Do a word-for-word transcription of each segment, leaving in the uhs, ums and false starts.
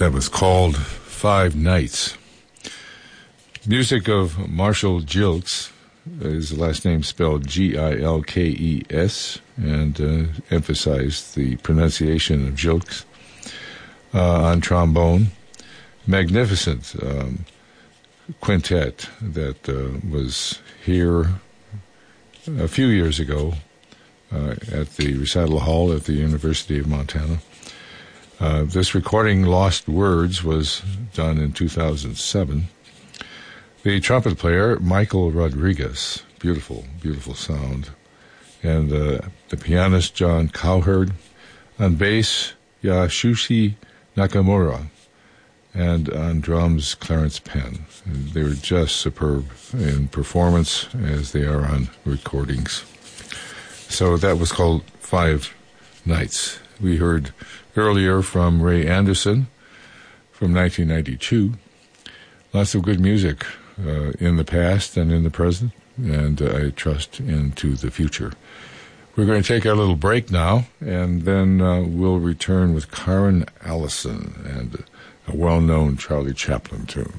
That was called Five Nights. Music of Marshall Gilkes. His last name spelled G I L K E S, and uh, emphasized the pronunciation of Gilkes uh, on trombone. Magnificent um, quintet that uh, was here a few years ago uh, at the recital hall at the University of Montana. Uh, this recording, Lost Words, was done in two thousand seven. The trumpet player, Michael Rodriguez, beautiful, beautiful sound. And uh, the pianist, John Cowherd. On bass, Yasushi Nakamura. And on drums, Clarence Penn. They were just superb in performance as they are on recordings. So that was called Five Nights. We heard earlier from Ray Anderson from nineteen ninety-two. Lots of good music uh, in the past and in the present, and uh, I trust into the future. We're going to take our little break now, and then uh, we'll return with Karen Allison and a well-known Charlie Chaplin tune.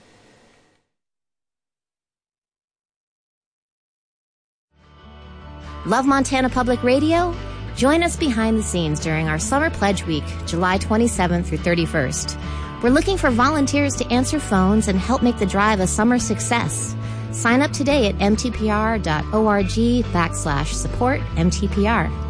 Love Montana Public Radio? Join us behind the scenes during our Summer Pledge Week, July twenty-seventh through thirty-first. We're looking for volunteers to answer phones and help make the drive a summer success. Sign up today at mtpr.org backslash support MTPR.